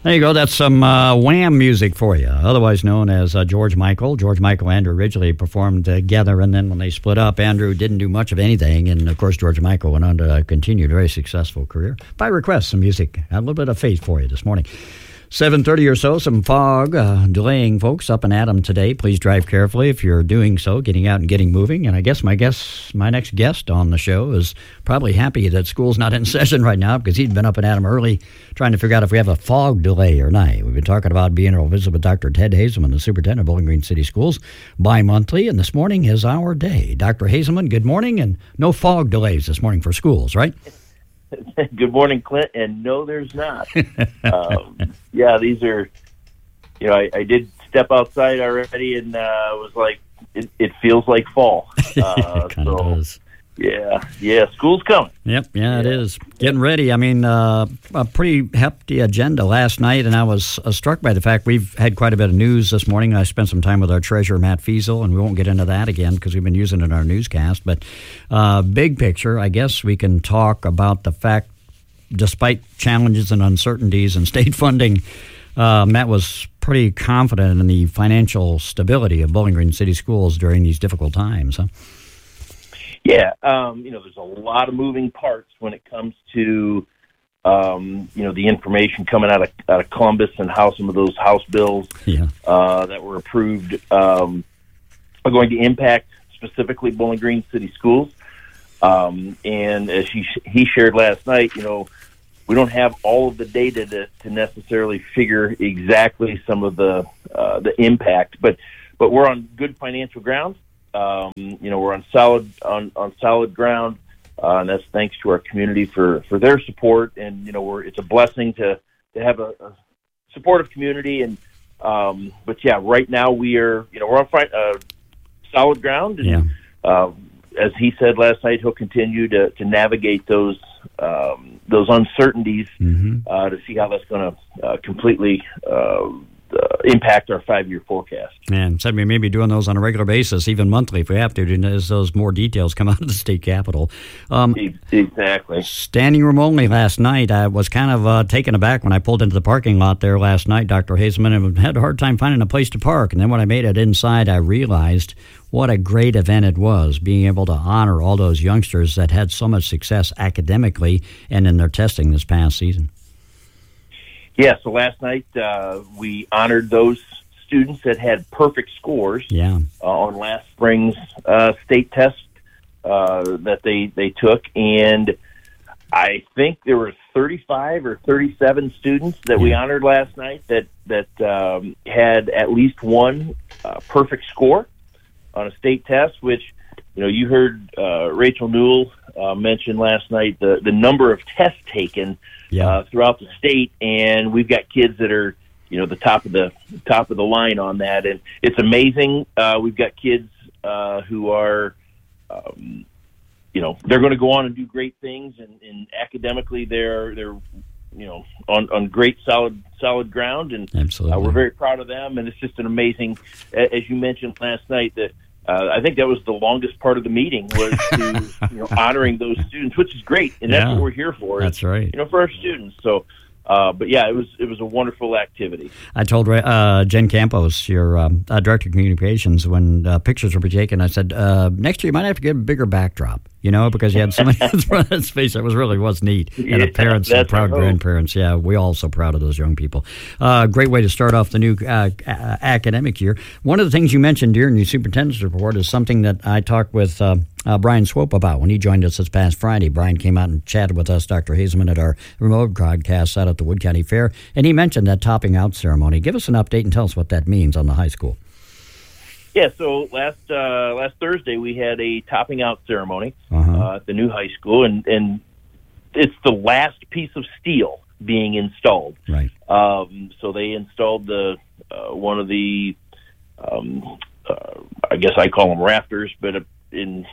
There you go. That's some Wham music for you, otherwise known as George Michael. George Michael and Andrew originally performed together, and then when they split up, Andrew didn't do much of anything, and of course George Michael went on to continue a very successful career. By request, some music, a little bit of faith for you this morning. 7:30 or so, some fog delaying folks up in Adam today. Please drive carefully if you're doing so, getting out and getting moving. And I guess my next guest on the show is probably happy that school's not in session right now because he'd been up in Adam early trying to figure out if we have a fog delay or not. We've been talking about being able to visit with Dr. Ted Hazelman, the superintendent of Bowling Green City Schools, bi-monthly, and this morning is our day. Dr. Hazelman, good morning, and no fog delays this morning for schools, right? Good morning, Clint, and no, there's not. Yeah, these are, I did step outside already and was like, it feels like fall. It kind of does. Yeah, school's coming. Yep, it is. Getting ready. I mean, a pretty hefty agenda last night, and I was struck by the fact we've had quite a bit of news this morning. I spent some time with our treasurer, Matt Fiesel, and we won't get into that again because we've been using it in our newscast. But big picture, I guess we can talk about the fact, despite challenges and uncertainties in state funding, Matt was pretty confident in the financial stability of Bowling Green City Schools during these difficult times, huh? Yeah, there's a lot of moving parts when it comes to, the information coming out of Columbus and how some of those House bills that were approved are going to impact specifically Bowling Green City Schools. And as he shared last night, we don't have all of the data to necessarily figure exactly some of the impact, but we're on good financial ground. We're on solid ground, and that's thanks to our community for their support. And it's a blessing to have a supportive community. And right now we're on solid ground. And, as he said last night, he'll continue to navigate those uncertainties to see how that's going to completely impact our 5-year forecast. And said we may be doing those on a regular basis, even monthly if we have to, as those more details come out of the state capitol. Exactly. Standing room only last night. I was kind of taken aback when I pulled into the parking lot there last night, Dr. Hazelman, and had a hard time finding a place to park. And then when I made it inside, I realized what a great event it was, being able to honor all those youngsters that had so much success academically and in their testing this past season. Yeah, so last night we honored those students that had perfect scores on last spring's state test that they took, and I think there were 35 or 37 students that we honored last night that had at least one perfect score on a state test, which, you heard Rachel Newell mention last night the number of tests taken throughout the state, and we've got kids that are, the top of the line on that, and it's amazing. We've got kids who are, they're going to go on and do great things, and academically they're on great solid ground, and we're very proud of them. And it's just an amazing, as you mentioned last night, that I think that was the longest part of the meeting was to honoring those students, which is great, and that's what we're here for. That's right. For our students. So, it was a wonderful activity. I told Jen Campos, your director of communications, when pictures were taken, I said, next year you might have to get a bigger backdrop, because you had so many in front of that space. It really was neat. And the parents and proud grandparents. Yeah, we're all so proud of those young people. Great way to start off the new academic year. One of the things you mentioned during your superintendent's report is something that I talked with Brian Swope about when he joined us this past Friday. Brian came out and chatted with us, Dr. Hazelman, at our remote broadcast out at the Wood County Fair, and he mentioned that topping out ceremony. Give us an update and tell us what that means on the high school. Yeah, so last Thursday we had a topping out ceremony at the new high school, and it's the last piece of steel being installed. Right. So they installed the one of the I guess I call them rafters, but in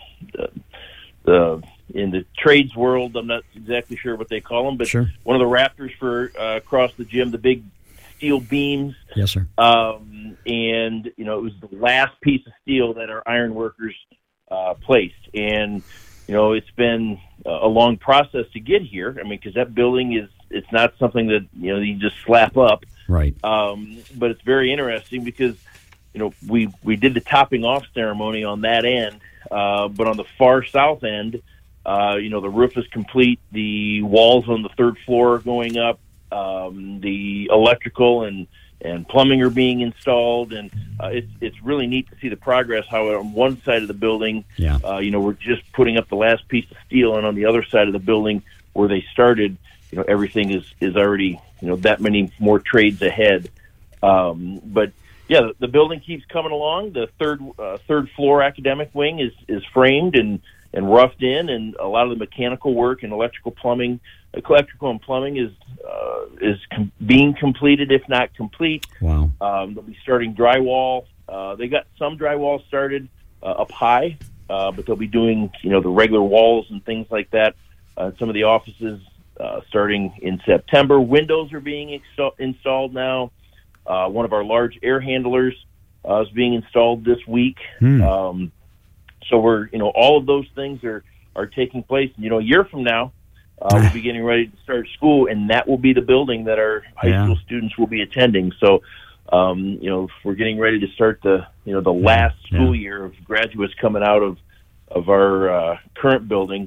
the trades world, I'm not exactly sure what they call them, but one of the rafters for across the gym, the big steel beams. Yes, sir. And it was the last piece of steel that our iron workers placed, and it's been a long process to get here. I mean, because that building it's not something that you just slap up. Right. But it's very interesting because we did the topping off ceremony on that end, but on the far south end, the roof is complete. The walls on the third floor are going up. The electrical and plumbing are being installed, and it's really neat to see the progress. How on one side of the building, we're just putting up the last piece of steel, and on the other side of the building where they started, everything is already that many more trades ahead. But yeah, the building keeps coming along. The third floor academic wing is framed and roughed in, and a lot of the mechanical work and electrical and plumbing is being completed, if not complete. Wow. They'll be starting drywall. They got some drywall started up high, but they'll be doing the regular walls and things like that. Some of the offices starting in September. Windows are being installed now. One of our large air handlers is being installed this week. So we're all of those things are taking place. A year from now, we'll be getting ready to start school, and that will be the building that our high school students will be attending. So, we're getting ready to start the last school year of graduates coming out of our current building.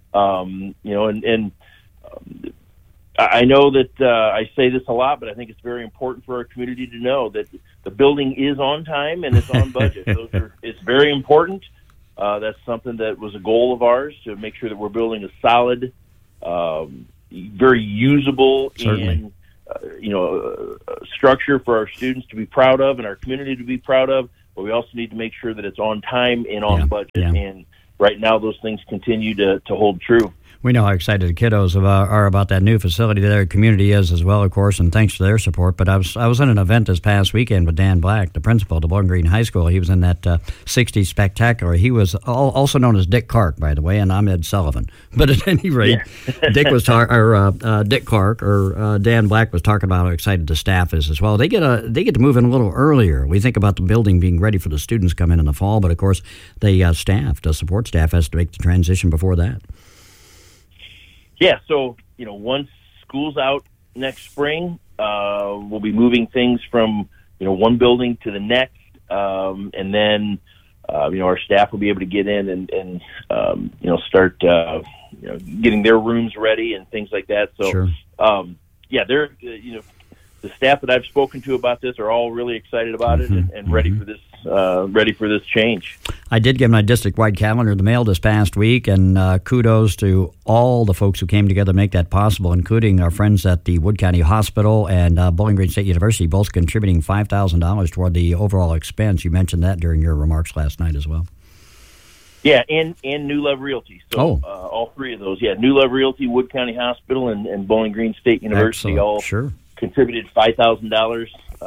I know that I say this a lot, but I think it's very important for our community to know that the building is on time and it's on budget. It's very important. That's something that was a goal of ours, to make sure that we're building a solid, very usable and structure for our students to be proud of and our community to be proud of. But we also need to make sure that it's on time and on budget. Yeah. And right now, those things continue to hold true. We know how excited the kiddos are about that new facility. Their community is as well, of course, and thanks for their support. But I was in an event this past weekend with Dan Black, the principal of the Bowling Green High School. He was in that 60s Spectacular. He was also known as Dick Clark, by the way, and I'm Ed Sullivan. But at any rate, Dick Clark or Dan Black was talking about how excited the staff is as well. They get to move in a little earlier. We think about the building being ready for the students come in the fall, but of course, the support staff has to make the transition before that. Yeah, so, once school's out next spring, we'll be moving things from, one building to the next, and then, our staff will be able to get in and start, getting their rooms ready and things like that. So, sure. They're, the staff that I've spoken to about this are all really excited about it and ready for this change. I did get my district-wide calendar in the mail this past week, and kudos to all the folks who came together to make that possible, including our friends at the Wood County Hospital and Bowling Green State University, both contributing $5,000 toward the overall expense. You mentioned that during your remarks last night as well. Yeah, and New Love Realty. So all three of those. Yeah, New Love Realty, Wood County Hospital, and Bowling Green State University. Excellent. All sure. Contributed $5,000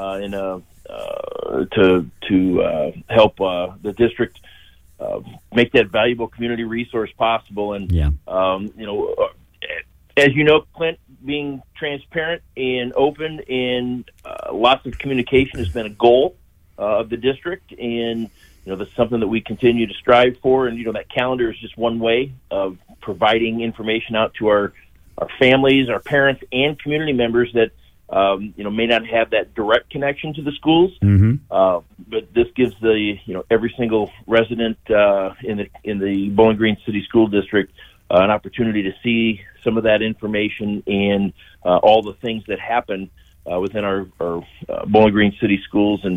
to help the district make that valuable community resource possible. And as you know, Clint, being transparent and open and lots of communication has been a goal of the district, and that's something that we continue to strive for. And that calendar is just one way of providing information out to our families, our parents, and community members that may not have that direct connection to the schools, but this gives the every single resident in the Bowling Green City School District an opportunity to see some of that information and all the things that happen within our Bowling Green City schools. And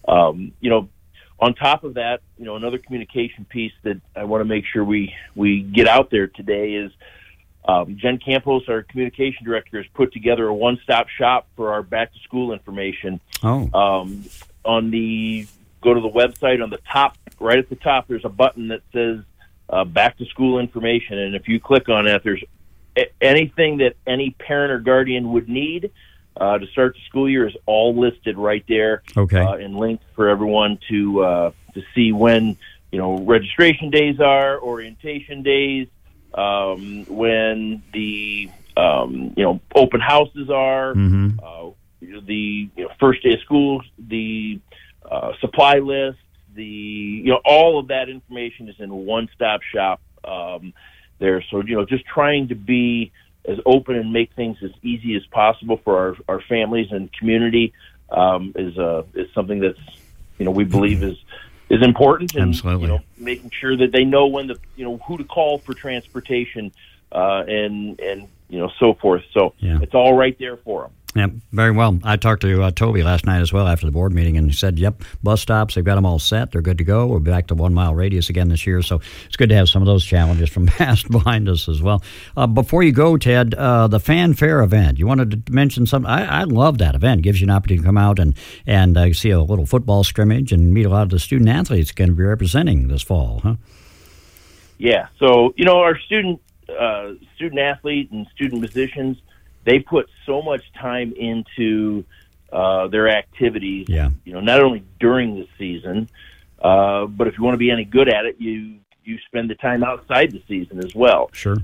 on top of that, another communication piece that I want to make sure we get out there today is. Jen Campos, our communication director, has put together a one-stop shop for our back-to-school information. Oh. Go to the website, on the top, right at the top, there's a button that says back-to-school information, and if you click on that, there's anything that any parent or guardian would need to start the school year is all listed right there. Okay. And linked for everyone to see when registration days are, orientation days, when the open houses are, the first day of school, the supply list, all of that information is in a one-stop shop there. So just trying to be as open and make things as easy as possible for our families and community is something that's, we believe is important. And, absolutely. Making sure that they know when who to call for transportation and so forth. So it's all right there for them. Yeah, very well. I talked to Toby last night as well after the board meeting, and he said, yep, bus stops, they've got them all set. They're good to go. We're back to 1 mile radius again this year, so it's good to have some of those challenges from past behind us as well. Before you go, Ted, the Fanfare event, you wanted to mention something. I love that event. It gives you an opportunity to come out and see a little football scrimmage and meet a lot of the student athletes going to be representing this fall, huh? Yeah, so, our student athlete and student musicians, they put so much time into their activities, not only during the season, but if you want to be any good at it, you spend the time outside the season as well. Sure.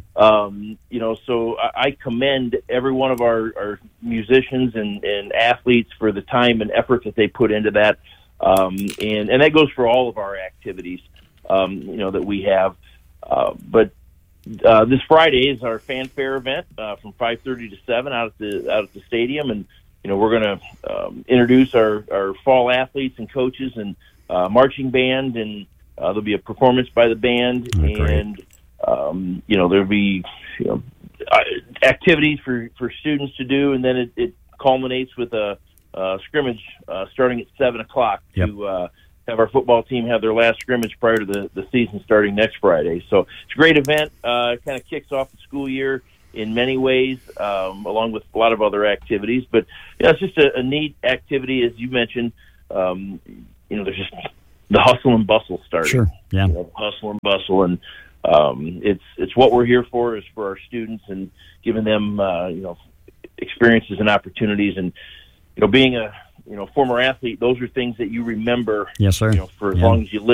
So I commend every one of our musicians and athletes for the time and effort that they put into that. And that goes for all of our activities, that we have. But this Friday is our Fanfare event from 5:30 to 7 out at the stadium, and we're going to introduce our fall athletes and coaches and marching band, and there'll be a performance by the band, and there'll be activities for students to do, and then it culminates with a scrimmage starting at 7:00 to have our football team have their last scrimmage prior to the season starting next Friday. So it's a great event. It kind of kicks off the school year in many ways, along with a lot of other activities. But it's just a neat activity, as you mentioned. There's just the hustle and bustle starting. Sure, yeah. Hustle and bustle, and it's what we're here for, is for our students and giving them experiences and opportunities. And being a former athlete, those are things that you remember. Yes, sir. For as long as you live.